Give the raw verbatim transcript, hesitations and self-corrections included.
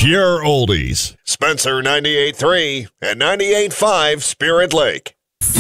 Pure oldies. Spencer ninety-eight point three and ninety-eight point five Spirit Lake.